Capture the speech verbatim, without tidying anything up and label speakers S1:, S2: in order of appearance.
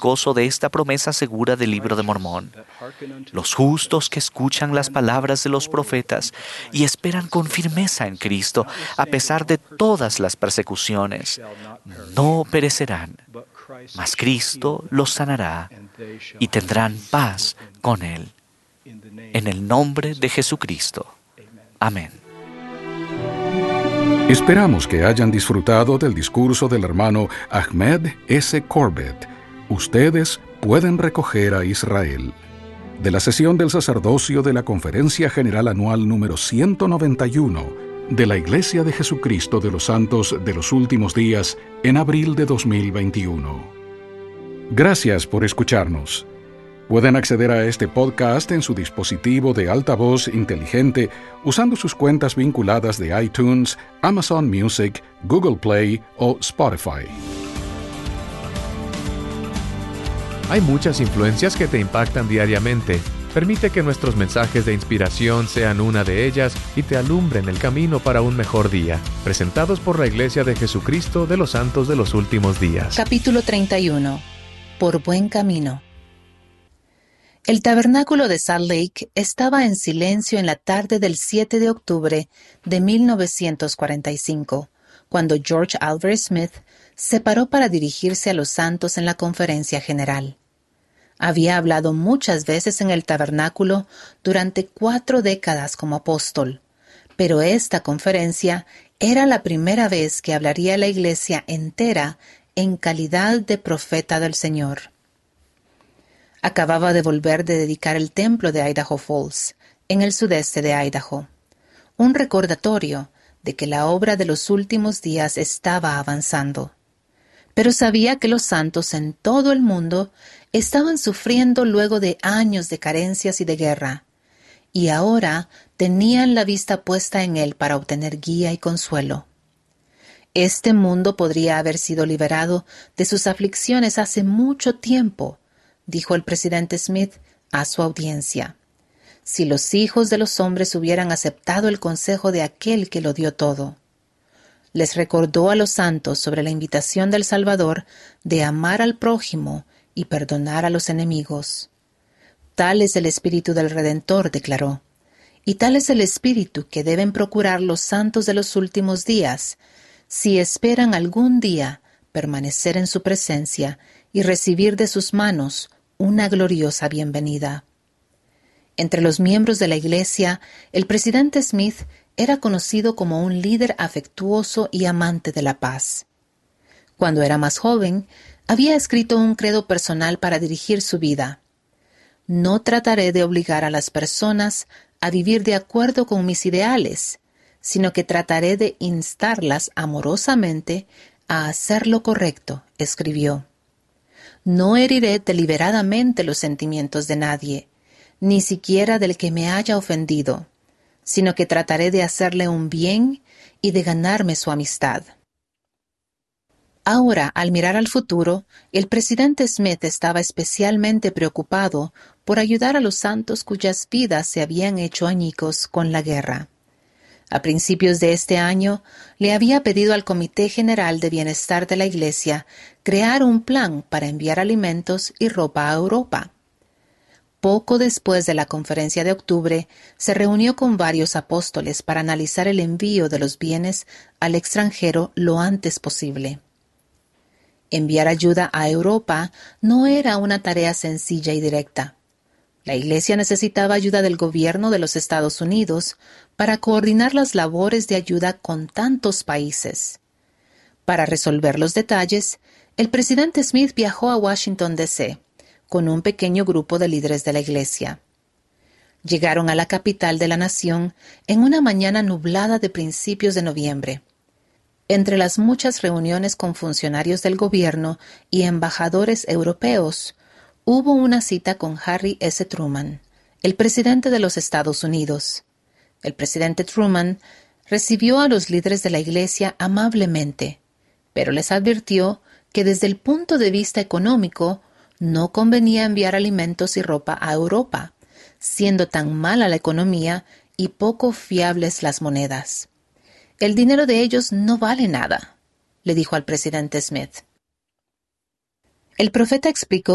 S1: gozo de esta promesa segura del Libro de Mormón. Los justos que escuchan las palabras de los profetas y esperan con firmeza en Cristo, a pesar de todas las persecuciones, no perecerán, mas Cristo los sanará y tendrán paz con Él. En el nombre de Jesucristo. Amén.
S2: Esperamos que hayan disfrutado del discurso del hermano Ahmed S. Corbett. Ustedes pueden recoger a Israel. De la sesión del sacerdocio de la Conferencia General Anual número ciento noventa y uno de la Iglesia de Jesucristo de los Santos de los Últimos Días en abril de dos mil veintiuno. Gracias por escucharnos. Pueden acceder a este podcast en su dispositivo de altavoz inteligente usando sus cuentas vinculadas de iTunes, Amazon Music, Google Play o Spotify.
S3: Hay muchas influencias que te impactan diariamente. Permite que nuestros mensajes de inspiración sean una de ellas y te alumbren el camino para un mejor día. Presentados por la Iglesia de Jesucristo de los Santos de los Últimos Días.
S4: Capítulo treinta y uno. Por buen camino. El tabernáculo de Salt Lake estaba en silencio en la tarde del siete de octubre de mil novecientos cuarenta y cinco, cuando George Albert Smith se paró para dirigirse a los santos en la conferencia general. Había hablado muchas veces en el tabernáculo durante cuatro décadas como apóstol, pero esta conferencia era la primera vez que hablaría a la iglesia entera en calidad de profeta del Señor. Acababa de volver de dedicar el templo de Idaho Falls, en el sudeste de Idaho, un recordatorio de que la obra de los últimos días estaba avanzando. Pero sabía que los santos en todo el mundo estaban sufriendo luego de años de carencias y de guerra, y ahora tenían la vista puesta en él para obtener guía y consuelo. Este mundo podría haber sido liberado de sus aflicciones hace mucho tiempo, dijo el presidente Smith a su audiencia, si los hijos de los hombres hubieran aceptado el consejo de aquel que lo dio todo. Les recordó a los santos sobre la invitación del Salvador de amar al prójimo y perdonar a los enemigos. Tal es el espíritu del Redentor, declaró, y tal es el espíritu que deben procurar los santos de los últimos días, si esperan algún día permanecer en su presencia y recibir de sus manos una gloriosa bienvenida. Entre los miembros de la Iglesia, el presidente Smith era conocido como un líder afectuoso y amante de la paz. Cuando era más joven, había escrito un credo personal para dirigir su vida. No trataré de obligar a las personas a vivir de acuerdo con mis ideales, sino que trataré de instarlas amorosamente a hacer lo correcto, escribió. No heriré deliberadamente los sentimientos de nadie, ni siquiera del que me haya ofendido, sino que trataré de hacerle un bien y de ganarme su amistad. Ahora, al mirar al futuro, el presidente Smith estaba especialmente preocupado por ayudar a los santos cuyas vidas se habían hecho añicos con la guerra. A principios de este año, le había pedido al Comité General de Bienestar de la Iglesia crear un plan para enviar alimentos y ropa a Europa. Poco después de la conferencia de octubre, se reunió con varios apóstoles para analizar el envío de los bienes al extranjero lo antes posible. Enviar ayuda a Europa no era una tarea sencilla y directa. La Iglesia necesitaba ayuda del gobierno de los Estados Unidos para coordinar las labores de ayuda con tantos países. Para resolver los detalles, el presidente Smith viajó a Washington, D C, con un pequeño grupo de líderes de la Iglesia. Llegaron a la capital de la nación en una mañana nublada de principios de noviembre. Entre las muchas reuniones con funcionarios del gobierno y embajadores europeos, hubo una cita con Harry S. Truman, el presidente de los Estados Unidos. El presidente Truman recibió a los líderes de la Iglesia amablemente, pero les advirtió que desde el punto de vista económico no convenía enviar alimentos y ropa a Europa, siendo tan mala la economía y poco fiables las monedas. El dinero de ellos no vale nada, le dijo al presidente Smith. El profeta explicó